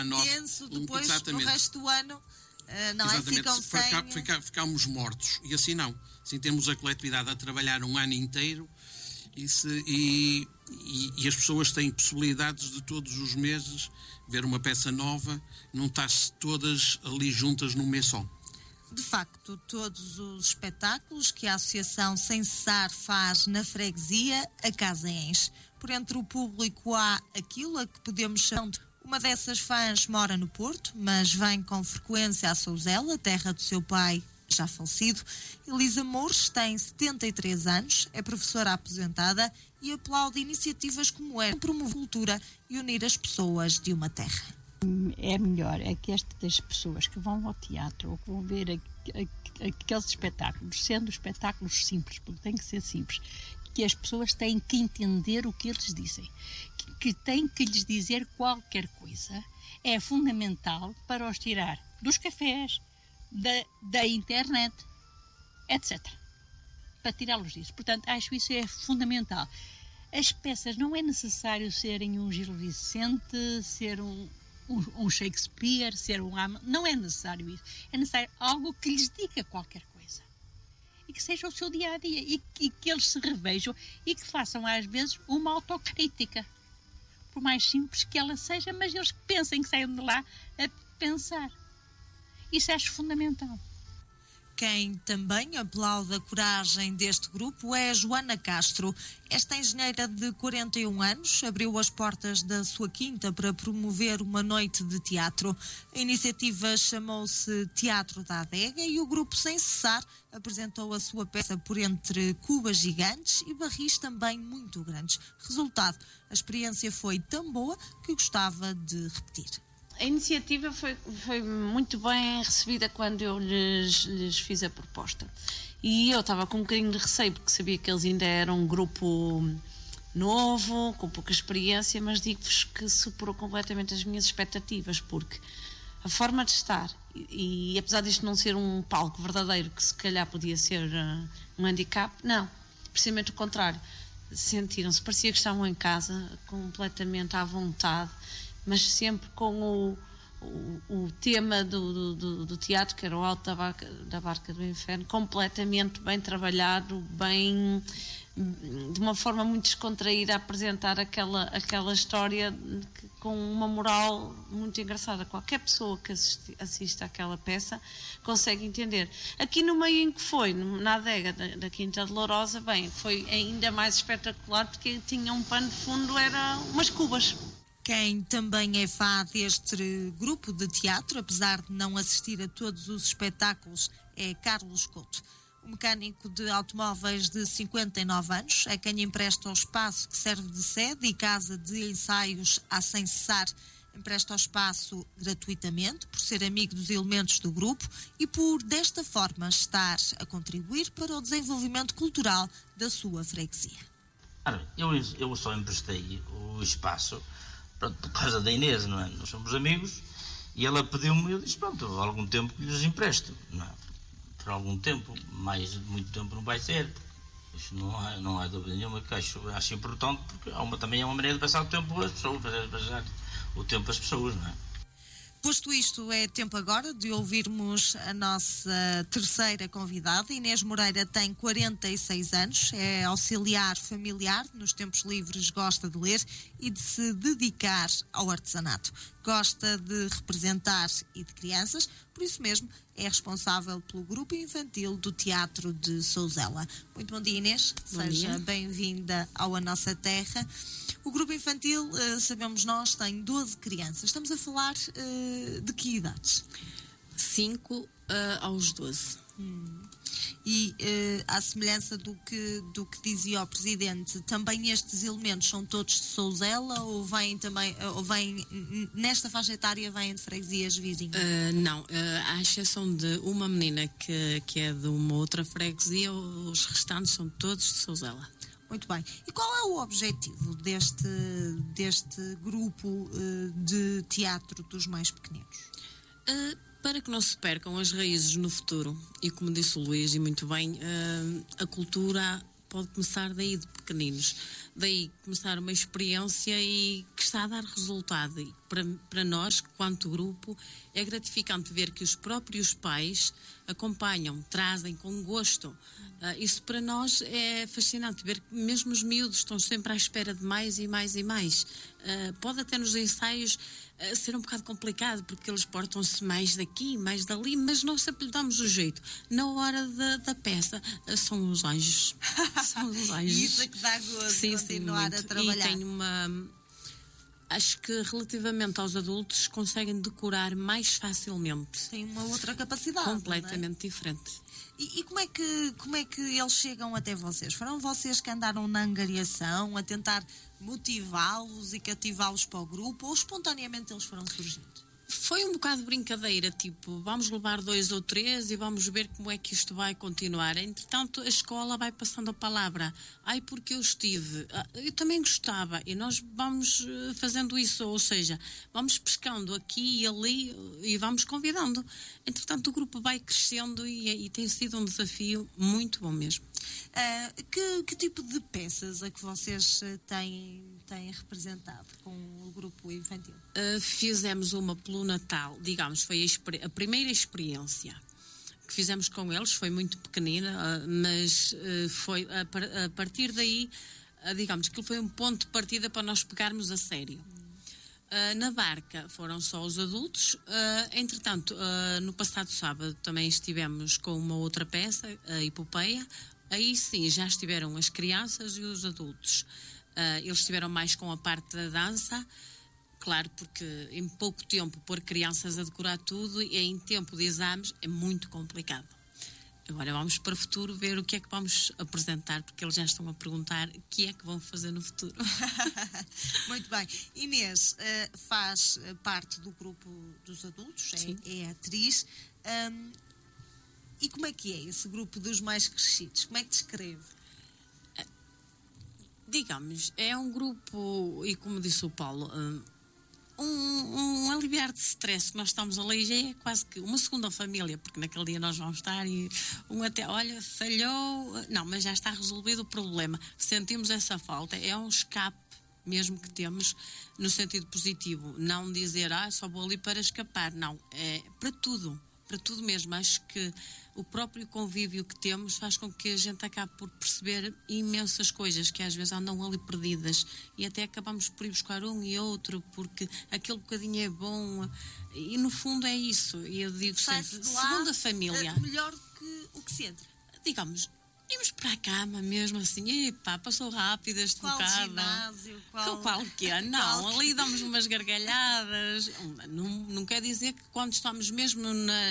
tenso, depois no resto do ano, não exatamente. Ficam sem... Ficámos mortos, e assim não. Assim temos a coletividade a trabalhar um ano inteiro e as pessoas têm possibilidades de todos os meses ver uma peça nova, não estar-se todas ali juntas num mês só. De facto, todos os espetáculos que a Associação Sem Cessar faz na freguesia, a casa enche. Por entre o público há aquilo a que podemos chamar de... Uma dessas fãs mora no Porto, mas vem com frequência a Sousela, terra do seu pai já falecido. Elisa Moures tem 73 anos, é professora aposentada e aplaude iniciativas como esta, promover cultura e unir as pessoas de uma terra. É melhor é que estas pessoas que vão ao teatro ou que vão ver aqueles espetáculos, sendo espetáculos simples, porque tem que ser simples, que as pessoas têm que entender o que eles dizem, que têm que lhes dizer qualquer coisa, é fundamental para os tirar dos cafés, da internet, etc. Para tirá-los disso. Portanto, acho isso é fundamental. As peças não é necessário serem um Gil Vicente, ser um Shakespeare, ser um Hamlet, não é necessário isso. É necessário algo que lhes diga qualquer coisa. E que seja o seu dia-a-dia. E que eles se revejam e que façam, às vezes, uma autocrítica. Por mais simples que ela seja, mas eles pensem, que saiam de lá a pensar. Isso acho fundamental. Quem também aplaude a coragem deste grupo é a Joana Castro. Esta engenheira de 41 anos abriu as portas da sua quinta para promover uma noite de teatro. A iniciativa chamou-se Teatro da Adega e o grupo Sem Cessar apresentou a sua peça por entre cubas gigantes e barris também muito grandes. Resultado, a experiência foi tão boa que gostava de repetir. A iniciativa foi muito bem recebida quando eu lhes fiz a proposta. E eu estava com um bocadinho de receio, porque sabia que eles ainda eram um grupo novo, com pouca experiência, mas digo-vos que superou completamente as minhas expectativas, porque a forma de estar, e apesar disto não ser um palco verdadeiro, que se calhar podia ser um handicap, não, precisamente o contrário. Sentiram-se, parecia que estavam em casa, completamente à vontade, mas sempre com o tema do teatro, que era o Alto da Barca do Inferno, completamente bem trabalhado, de uma forma muito descontraída, a apresentar aquela história com uma moral muito engraçada. Qualquer pessoa que assista àquela peça consegue entender. Aqui no meio em que foi, na adega da Quinta de Lourosa, bem, foi ainda mais espetacular, porque tinha um pano de fundo, era umas cubas. Quem também é fã deste grupo de teatro, apesar de não assistir a todos os espetáculos, é Carlos Couto. O mecânico de automóveis de 59 anos é quem empresta o espaço que serve de sede e casa de ensaios à Sem Cessar. Empresta o espaço gratuitamente, por ser amigo dos elementos do grupo e por, desta forma, estar a contribuir para o desenvolvimento cultural da sua freguesia. Eu só emprestei o espaço por causa da Inês, não é? Nós somos amigos e ela pediu-me, eu disse, pronto, há algum tempo que lhes empresto, não é? Por algum tempo, muito tempo não vai ser, isso não há dúvida nenhuma, que acho importante, porque também é uma maneira de passar o tempo às pessoas, passar o tempo às pessoas, não é? Posto isto, é tempo agora de ouvirmos a nossa terceira convidada. Inês Moreira tem 46 anos, é auxiliar familiar, nos tempos livres gosta de ler e de se dedicar ao artesanato. Gosta de representar e de crianças, por isso mesmo é responsável pelo grupo infantil do Teatro de Sousela. Muito bom dia, Inês. Seja bem-vinda ao A Nossa Terra. O grupo infantil, sabemos nós, tem 12 crianças. Estamos a falar de que idades? 5 aos 12. E à semelhança do que dizia o Presidente, também estes elementos são todos de Sousela ou vêm nesta faixa etária vêm de freguesias vizinhas? Não, à exceção de uma menina que é de uma outra freguesia, os restantes são todos de Sousela. Muito bem. E qual é o objetivo deste grupo de teatro dos mais pequeninos? Para que não se percam as raízes no futuro. E como disse o Luís, e muito bem, a cultura pode começar daí de pequeninos. daí começar uma experiência e que está a dar resultado. E para nós, quanto grupo, é gratificante ver que os próprios pais acompanham, trazem com gosto. Isso para nós é fascinante, ver que mesmo os miúdos estão sempre à espera de mais e mais e mais. Pode até nos ensaios ser um bocado complicado, porque eles portam-se mais daqui, mais dali, mas nós sempre lhe damos o jeito. Na hora da peça, são os anjos. São os anjos. Isso é que dá gosto continuar a trabalhar. E tem acho que relativamente aos adultos conseguem decorar mais facilmente. Tem uma outra capacidade. Completamente diferente. E como é que eles chegam até vocês? Foram vocês que andaram na angariação a tentar motivá-los e cativá-los para o grupo, ou espontaneamente eles foram surgindo? Foi um bocado de brincadeira, tipo, vamos levar 2 ou 3 e vamos ver como é que isto vai continuar. Entretanto, a escola vai passando a palavra. Porque eu estive, eu também gostava, e nós vamos fazendo isso, ou seja, vamos pescando aqui e ali e vamos convidando. Entretanto, o grupo vai crescendo e tem sido um desafio muito bom mesmo. Que tipo de peças é que vocês têm representado com o grupo infantil? Fizemos uma pelo Natal, digamos, foi a primeira experiência que fizemos com eles, foi muito pequenina, mas foi a partir daí, digamos, que foi um ponto de partida para nós pegarmos a sério. Na barca foram só os adultos. Entretanto, no passado sábado também estivemos com uma outra peça, a Epopeia. Aí sim, já estiveram as crianças e os adultos. Eles estiveram mais com a parte da dança, claro, porque em pouco tempo pôr crianças a decorar tudo e em tempo de exames é muito complicado. Agora vamos para o futuro ver o que é que vamos apresentar, porque eles já estão a perguntar o que é que vão fazer no futuro. Muito bem. Inês faz parte do grupo dos adultos, é atriz. E como é que é esse grupo dos mais crescidos? Como é que descreve? Digamos, é um grupo, e como disse o Paulo, um aliviar de stress que nós estamos ali já é quase que uma segunda família, porque naquele dia nós vamos estar e até, olha, falhou, não, mas já está resolvido o problema. Sentimos essa falta, é um escape mesmo que temos no sentido positivo, não dizer, só vou ali para escapar, não, é para tudo mesmo. Acho que o próprio convívio que temos faz com que a gente acabe por perceber imensas coisas que às vezes andam ali perdidas e até acabamos por ir buscar um e outro porque aquele bocadinho é bom e no fundo é isso. E eu digo sempre, segunda família. Melhor que o que se entra. Digamos, íamos para a cama mesmo assim, passou rápido este bocado. Ginásio? Qualquer. Não, ali damos umas gargalhadas. Não quer dizer que quando estamos mesmo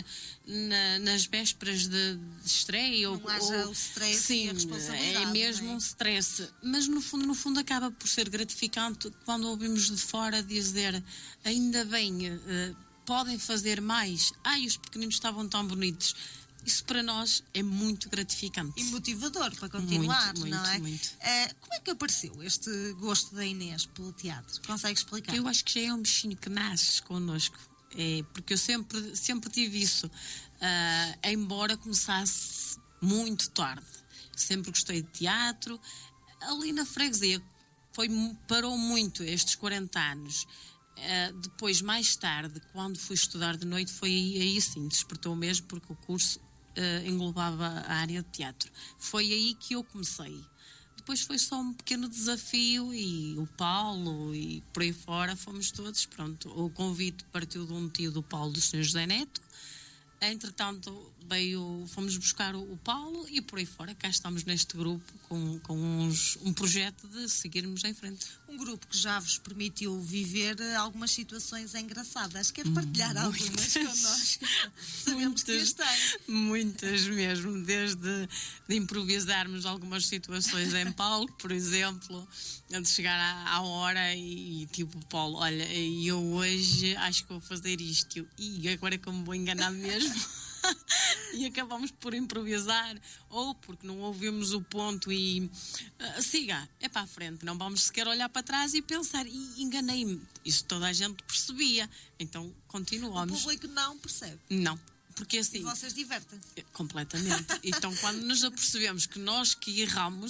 nas vésperas de estreia não haja o stress, sim, e a responsabilidade. É mesmo um stress. Mas no fundo acaba por ser gratificante quando ouvimos de fora dizer ainda bem, podem fazer mais. Os pequeninos estavam tão bonitos. Isso para nós é muito gratificante. E motivador para continuar, muito, não é? Muito. Como é que apareceu este gosto da Inês pelo teatro? Consegue explicar? Eu acho que já é um bichinho que nasce connosco. Porque eu sempre tive isso. Embora começasse muito tarde. Sempre gostei de teatro. Ali na freguesia parou muito estes 40 anos. Depois, mais tarde, quando fui estudar de noite, foi aí sim, despertou mesmo, porque o curso englobava a área de teatro. Foi aí que eu comecei. Depois foi só um pequeno desafio e o Paulo e por aí fora fomos todos, pronto. O convite partiu de um tio do Paulo, do Sr. José Neto. Entretanto, fomos buscar o Paulo e por aí fora cá estamos neste grupo com um projeto de seguirmos em frente. Um grupo que já vos permitiu viver algumas situações engraçadas. Quer partilhar algumas connosco? Sabemos que as tem. Muitas mesmo, desde de improvisarmos algumas situações em palco, por exemplo, de chegar à hora e tipo, Paulo, olha, eu hoje acho que vou fazer isto e agora é que eu me vou enganar mesmo. E acabamos por improvisar ou porque não ouvimos o ponto e siga, é para a frente, não vamos sequer olhar para trás e pensar, e enganei-me, isso toda a gente percebia, então continuamos. O público não percebe? Não, porque assim... E vocês divertem-se? Completamente. Então quando nos apercebemos que nós que erramos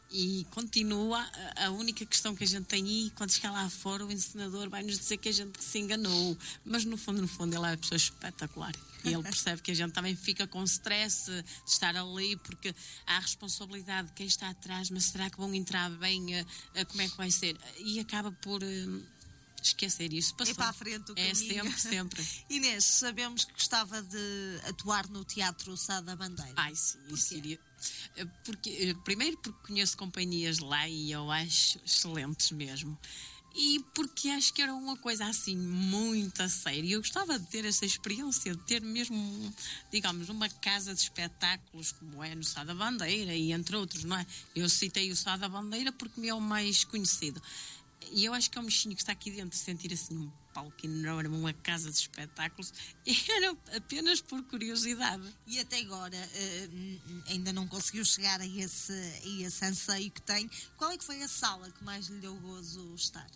E continua, a única questão que a gente tem aí, quando chegar lá fora, o encenador vai nos dizer que a gente se enganou, mas no fundo ele é uma pessoa espetacular e ele percebe que a gente também fica com stress de estar ali, porque há a responsabilidade de quem está atrás, mas será que vão entrar bem, como é que vai ser? E acaba por esquecer isso. Passou. É para a frente o caminho. É sempre. Inês, sabemos que gostava de atuar no Teatro Sá da Bandeira. Ai, sim, isso iria. Primeiro porque conheço companhias lá e eu acho excelentes mesmo. E porque acho que era uma coisa assim muito a sério. Eu gostava de ter essa experiência, de ter mesmo, digamos, uma casa de espetáculos como é no Sá da Bandeira e entre outros, não é? Eu citei o Sá da Bandeira porque me é o mais conhecido. E eu acho que é um bichinho que está aqui dentro, sentir assim um palco enorme, uma casa de espetáculos, era apenas por curiosidade. E até agora ainda não conseguiu chegar a esse anseio que tem. Qual é que foi a sala que mais lhe deu gozo estar?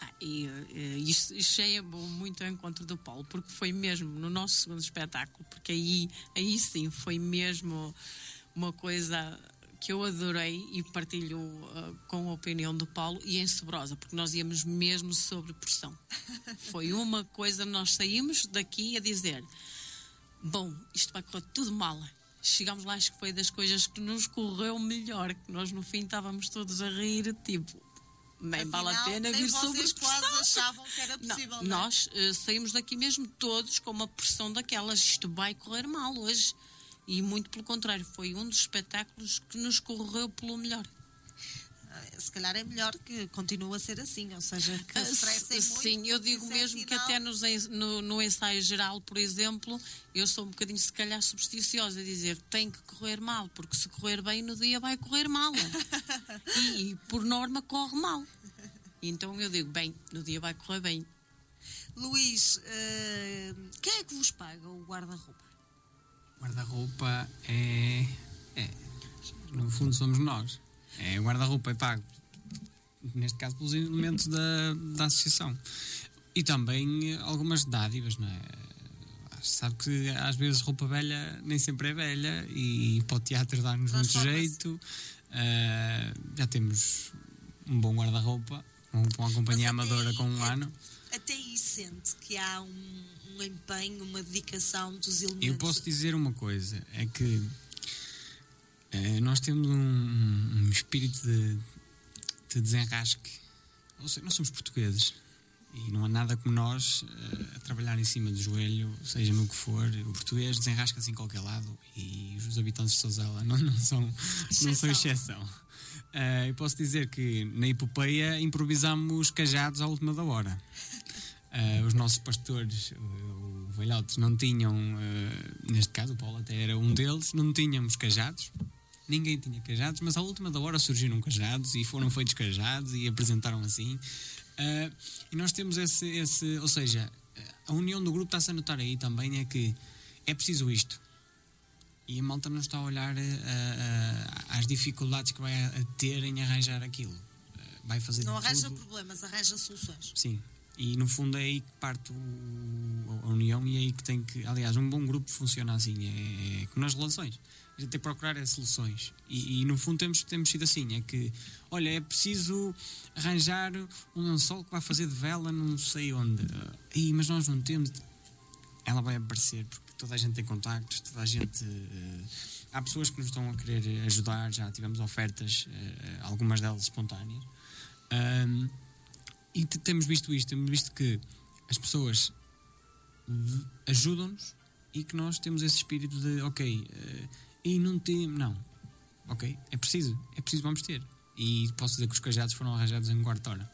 Isto é muito ao encontro do Paulo, porque foi mesmo no nosso segundo espetáculo, porque aí sim foi mesmo uma coisa que eu adorei e partilho com a opinião do Paulo, e em Sobrosa, porque nós íamos mesmo sobre pressão. Foi uma coisa, nós saímos daqui a dizer, bom, isto vai correr tudo mal. Chegámos lá, acho que foi das coisas que nos correu melhor, que nós no fim estávamos todos a rir, tipo, bem, vale a pena vir sobre vocês quase achavam que era possível, não? Nós saímos daqui mesmo todos com uma pressão daquelas, isto vai correr mal hoje. E muito pelo contrário, foi um dos espetáculos que nos correu pelo melhor. Se calhar é melhor que continue a ser assim, ou seja, que se estressem muito. Sim, eu digo mesmo que até no ensaio geral, por exemplo, eu sou um bocadinho se calhar supersticiosa a dizer tem que correr mal, porque se correr bem no dia vai correr mal. e por norma corre mal. Então eu digo, bem, no dia vai correr bem. Luís, quem é que vos paga o guarda-roupa? Guarda-roupa no fundo somos nós. O guarda-roupa é pago, neste caso, pelos elementos da associação. E também algumas dádivas, não é? Sabe que às vezes roupa velha nem sempre é velha e para o teatro dá-nos muito jeito. Já temos um bom guarda-roupa, uma companhia amadora com um ano. Até aí sente que há um empenho, uma dedicação dos elementos. Eu posso dizer uma coisa, é que nós temos um espírito de desenrasque. Ou seja, nós somos portugueses e não há nada como nós a trabalhar em cima do joelho, seja no que for. O português desenrasca-se em qualquer lado e os habitantes de Sousela não são exceção. Eu posso dizer que na epopeia improvisamos cajados à última da hora. Os nossos pastores, o velhotes, não tinham, neste caso o Paulo até era um deles, não tínhamos cajados, ninguém tinha cajados, mas à última da hora surgiram cajados e foram feitos cajados e apresentaram assim. E nós temos esse, ou seja, a união do grupo está-se a notar aí também, é que é preciso isto. E a malta não está a olhar às dificuldades que vai ter em arranjar aquilo. Vai fazer não arranja tudo. Problemas, arranja soluções. Sim. E no fundo é aí que parte a união e é aí que tem que... Aliás, um bom grupo funciona assim, é como nas relações. A gente tem que procurar soluções. E no fundo temos sido assim, é que, olha, é preciso arranjar um lençol que vai fazer de vela não sei onde. Mas nós não temos... Ela vai aparecer, porque toda a gente tem contactos, toda a gente... há pessoas que nos estão a querer ajudar, já tivemos ofertas, algumas delas espontâneas. E temos visto isto, temos visto que as pessoas ajudam-nos e que nós temos esse espírito de e não temos, não, é preciso vamos ter. E posso dizer que os cajados foram arranjados em um quarto de hora.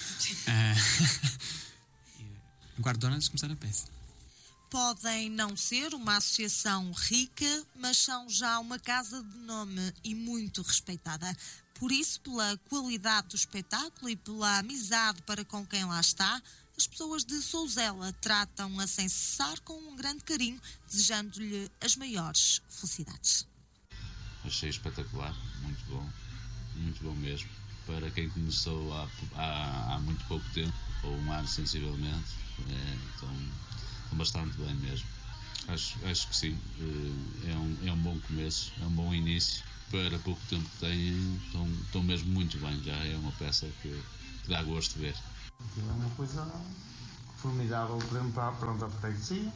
Um quarto de hora antes de começar a peça. Podem não ser uma associação rica, mas são já uma casa de nome e muito respeitada. Por isso, pela qualidade do espetáculo e pela amizade para com quem lá está, as pessoas de Sousela tratam-a sem cessar com um grande carinho, desejando-lhe as maiores felicidades. Achei espetacular, muito bom mesmo. Para quem começou há muito pouco tempo, ou um ano sensivelmente, estão bastante bem mesmo. Acho que sim, é um bom começo, é um bom início para pouco tempo que têm, estão mesmo muito bem. Já é uma peça que dá gosto de ver. É uma coisa formidável, por exemplo, para a freguesia.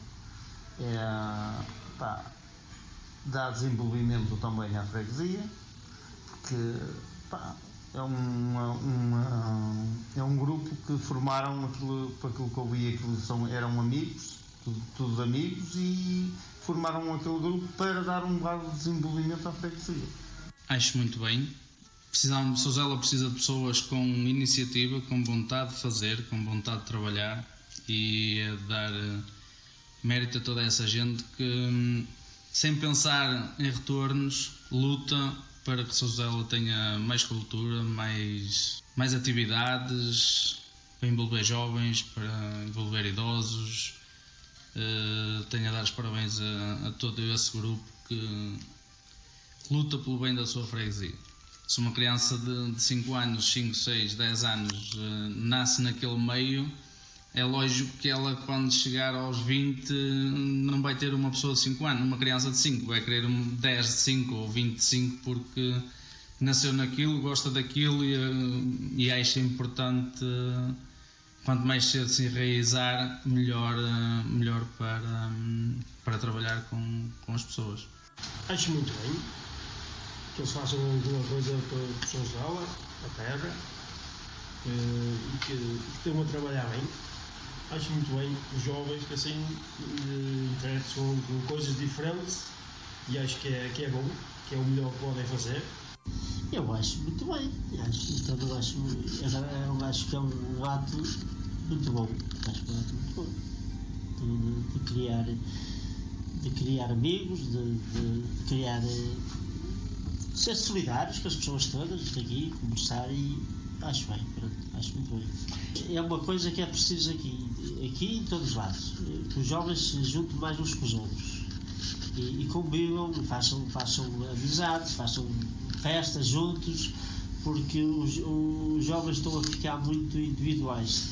Dá desenvolvimento também à freguesia, porque é um grupo que formaram para aquilo que eu vi, eram amigos, todos amigos, e formaram aquele grupo para dar um grau de desenvolvimento à freguesia. Acho muito bem. Souzela precisa de pessoas com iniciativa, com vontade de fazer, com vontade de trabalhar, e dar mérito a toda essa gente que, sem pensar em retornos, luta para que Souzela tenha mais cultura, mais atividades, para envolver jovens, para envolver idosos. Tenho a dar os parabéns a todo esse grupo que luta pelo bem da sua freguesia. Se uma criança de 5 anos, 5, 6, 10 anos nasce naquele meio, é lógico que ela, quando chegar aos 20, não vai ter uma pessoa de 5 anos. Uma criança de 5 vai querer 10 de 5 ou 20 de 5 porque nasceu naquilo, gosta daquilo e acha importante, quanto mais cedo se enraizar, melhor para trabalhar com as pessoas. Acho muito bem que eles façam alguma coisa para Souzela, a terra, e que estejam a trabalhar bem. Acho muito bem os jovens que assim interessam com coisas diferentes, e acho que é bom, que é o melhor que podem fazer. Eu acho muito bem, acho que é um ato muito bom, acho que é um ato muito bom de criar amigos, de criar, ser solidários com as pessoas todas daqui, conversar, e acho bem, pronto, acho muito bem. É uma coisa que é preciso aqui em todos os lados, que os jovens se juntem mais uns com os outros e convivam, façam amizades, façam festas juntos, porque os jovens estão a ficar muito individuais,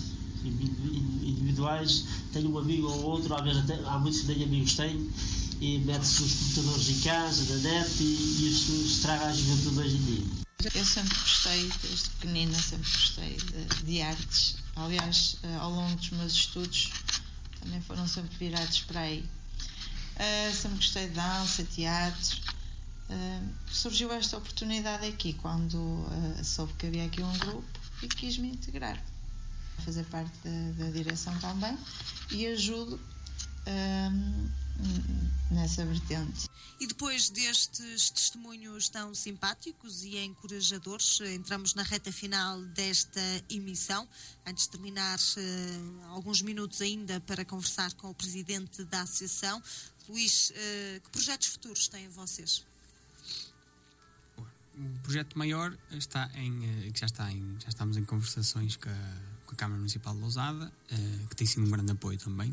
têm um amigo ou outro, às vezes há muitos que nem amigos têm, e mete-se os computadores em casa, na net, e isso estraga a juventude hoje em dia. Eu sempre gostei, desde pequenina, sempre gostei de artes. Aliás, ao longo dos meus estudos também foram sempre virados para aí. Sempre gostei de dança, teatro. Surgiu esta oportunidade aqui quando soube que havia aqui um grupo e quis me integrar, fazer parte da direção também, e ajudo nessa vertente. E depois destes testemunhos tão simpáticos e encorajadores, entramos na reta final desta emissão. Antes de terminar, alguns minutos ainda para conversar com o presidente da associação. Luís, que projetos futuros têm vocês? O projeto maior já estamos em conversações com a Câmara Municipal de Lousada, que tem sido um grande apoio também,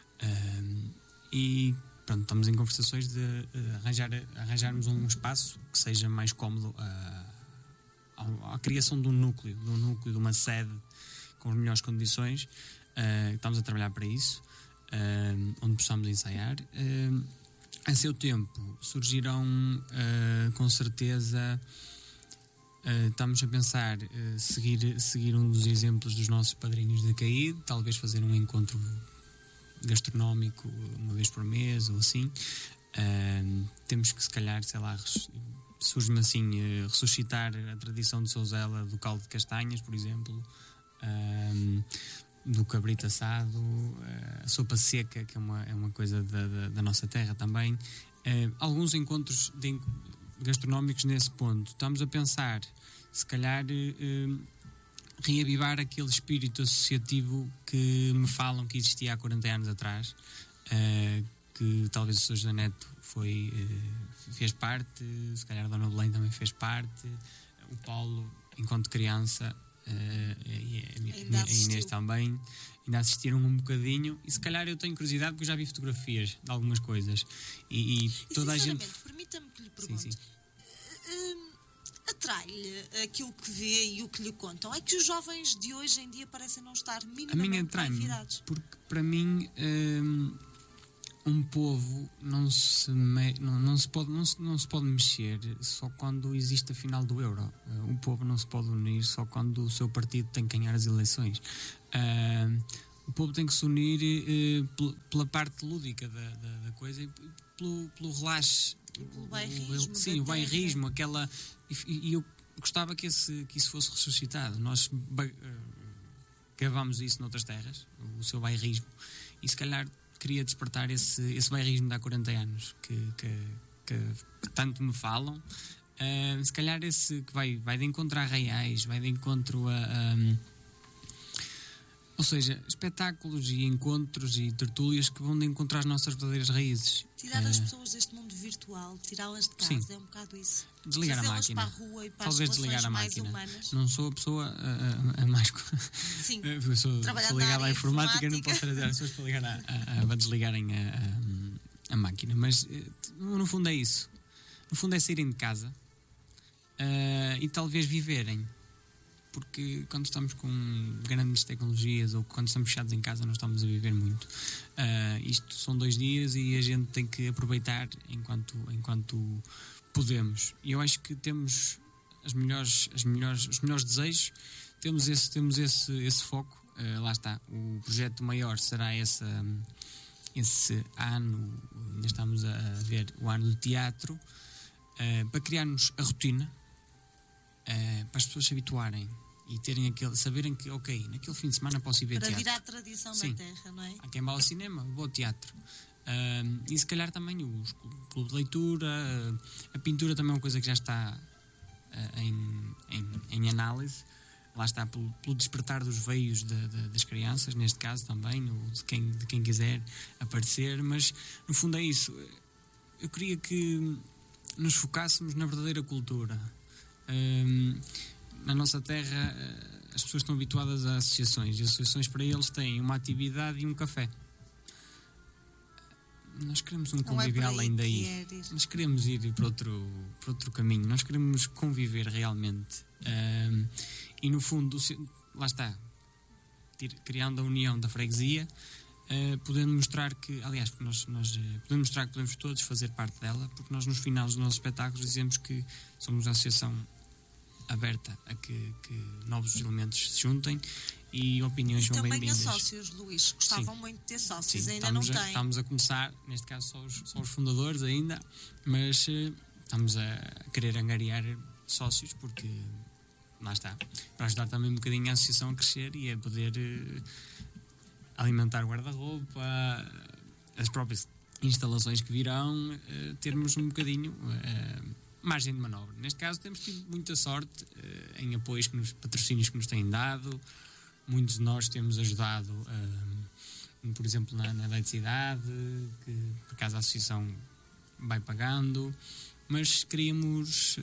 e pronto, estamos em conversações de arranjarmos um espaço que seja mais cómodo à criação de um núcleo, de uma sede com as melhores condições. Estamos a trabalhar para isso, onde possamos ensaiar. Em seu tempo surgirão com certeza, estamos a pensar seguir um dos exemplos dos nossos padrinhos de Caíde, talvez fazer um encontro gastronómico uma vez por mês ou assim. Temos que, se calhar, sei lá, surge-me assim, ressuscitar a tradição de Souzela do caldo de castanhas, por exemplo, do cabrito assado, a sopa seca, que é uma coisa da nossa terra também. Alguns encontros gastronómicos nesse ponto. Estamos a pensar, se calhar, reavivar aquele espírito associativo que me falam que existia há 40 anos atrás, que talvez o Sr. José Neto fez parte, se calhar a Dona Belém também fez parte, o Paulo, enquanto criança, e a Inês também, ainda assistiram um bocadinho, e se calhar eu tenho curiosidade porque já vi fotografias de algumas coisas e toda a gente... Permita-me que lhe pergunte, atrai-lhe aquilo que vê e o que lhe contam? É que os jovens de hoje em dia parecem não estar minimamente virados. Porque para mim um povo não se pode mexer só quando existe a final do euro. O povo não se pode unir só quando o seu partido tem que ganhar as eleições. O povo tem que se unir pela parte lúdica da coisa e pelo relaxe. Pelo bairrismo. Sim, o bairrismo, aquela. E eu gostava que isso fosse ressuscitado. Nós gravamos isso noutras terras, o seu bairrismo, e se calhar queria despertar esse bairrismo de há 40 anos que tanto me falam. Se calhar esse que vai de encontro a reais, vai de encontro ou seja, espetáculos e encontros e tertúlias que vão de encontrar as nossas verdadeiras raízes. Tirar as pessoas deste mundo virtual, tirá-las de casa, sim. É um bocado isso. Desligar a máquina. Para a rua e para talvez as desligar a máquina. Humanas. Não sou a pessoa a mais. Sim. Eu sou ligado à informática, não posso trazer as pessoas para desligarem a máquina. Mas no fundo é isso. No fundo é saírem de casa e talvez viverem. Porque quando estamos com grandes tecnologias ou quando estamos fechados em casa não estamos a viver muito. Isto são 2 dias e a gente tem que aproveitar enquanto podemos. E eu acho que temos os melhores desejos, temos esse foco. Lá está, o projeto maior será esse ano, ainda estamos a ver o ano do teatro, para criarmos a rotina. Para as pessoas se habituarem e terem saberem que, ok, naquele fim de semana posso ir ver teatro. Para virar a tradição da terra, não é? Há quem vá ao cinema, vou ao teatro. E se calhar também o clube de leitura, a pintura também é uma coisa que já está em análise. Lá está, pelo despertar dos veios das crianças, neste caso também, ou de quem quiser aparecer, mas no fundo é isso. Eu queria que nos focássemos na verdadeira cultura. Na nossa terra as pessoas estão habituadas a associações e as associações para eles têm uma atividade e um café. Nós queremos um convivial ainda aí. Nós queremos ir para outro caminho. Nós queremos conviver realmente e no fundo, lá está, criando a união da freguesia, podendo mostrar que, aliás, nós podemos mostrar que podemos todos fazer parte dela, porque nós nos finais dos nossos espetáculos dizemos que somos uma associação aberta a que novos elementos se juntem e opiniões são bem-vindas. E também a sócios, Luís, gostavam muito de ter sócios. Sim, ainda não têm. Estamos a começar, neste caso só os fundadores ainda, mas estamos a querer angariar sócios, porque lá está, para ajudar também um bocadinho a associação a crescer e a poder alimentar o guarda-roupa, as próprias instalações que virão, termos um bocadinho margem de manobra. Neste caso temos tido muita sorte em apoios, patrocínios que nos têm dado. Muitos de nós temos ajudado, por exemplo, na eletricidade, que por acaso a associação vai pagando, mas queríamos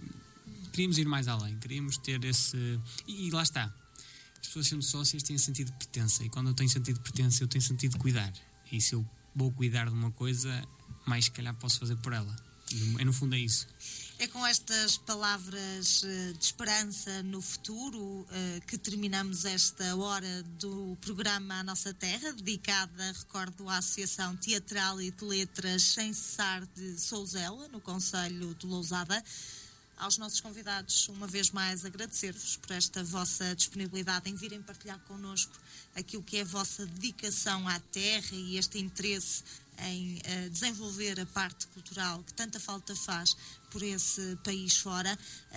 ir mais além, queríamos ter esse... E lá está, as pessoas sendo sócias têm sentido de pertença, e quando eu tenho sentido de pertença eu tenho sentido de cuidar, e se eu vou cuidar de uma coisa, mais se calhar posso fazer por ela. No fundo é isso. É com estas palavras de esperança no futuro que terminamos esta hora do programa A Nossa Terra, dedicada, recordo, à Associação Teatral e de Letras Sem Cessar de Souzela, no concelho de Lousada. Aos nossos convidados, uma vez mais, agradecer-vos por esta vossa disponibilidade em virem partilhar connosco aquilo que é a vossa dedicação à terra e este interesse em desenvolver a parte cultural que tanta falta faz por esse país fora.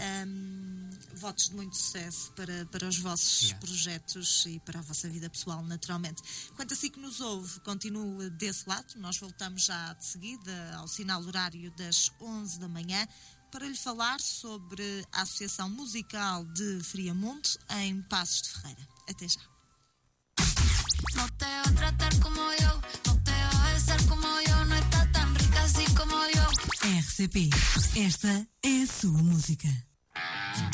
Votos de muito sucesso para os vossos projetos e para a vossa vida pessoal, naturalmente. Quanto a si que nos ouve, continue desse lado. Nós voltamos já de seguida ao sinal horário das 11 da manhã para lhe falar sobre a Associação Musical de Friamundo em Passos de Ferreira. Até já. No te va a tratar como yo, no te va a besar como yo, no está tan rica así como yo. RCP, esta é a sua música.